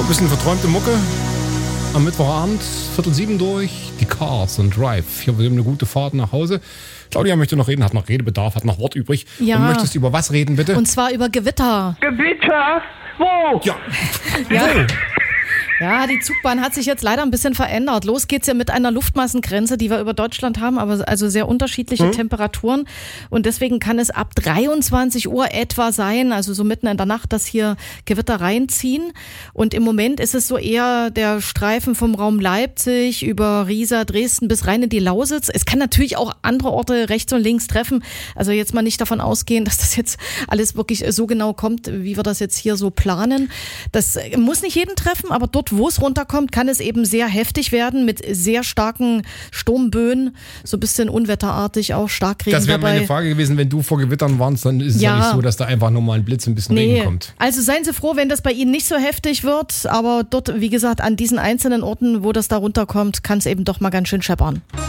Bisschen verträumte Mucke. Am Mittwochabend, 6:45 durch, die Cars und Drive. Hier haben wir eine gute Fahrt nach Hause. Claudia möchte noch reden, hat noch Redebedarf, hat noch Wort übrig. Ja. Und möchtest über was reden, bitte? Und zwar über Gewitter. Gewitter? Wo? Ja. Ja. Ja, die Zugbahn hat sich jetzt leider ein bisschen verändert. Los geht's ja mit einer Luftmassengrenze, die wir über Deutschland haben, aber also sehr unterschiedliche Temperaturen. Und deswegen kann es ab 23 Uhr etwa sein, also so mitten in der Nacht, dass hier Gewitter reinziehen. Und im Moment ist es so eher der Streifen vom Raum Leipzig über Riesa, Dresden bis rein in die Lausitz. Es kann natürlich auch andere Orte rechts und links treffen. Also jetzt mal nicht davon ausgehen, dass das jetzt alles wirklich so genau kommt, wie wir das jetzt hier so planen. Das muss nicht jeden treffen, aber dort, wo es runterkommt, kann es eben sehr heftig werden mit sehr starken Sturmböen, so ein bisschen unwetterartig auch, Starkregen dabei. Das wäre meine Frage gewesen, wenn du vor Gewittern warnst, dann ist es ja nicht so, dass da einfach nur mal ein Blitz, ein bisschen Regen kommt. Also seien Sie froh, wenn das bei Ihnen nicht so heftig wird, aber dort, wie gesagt, an diesen einzelnen Orten, wo das da runterkommt, kann es eben doch mal ganz schön scheppern.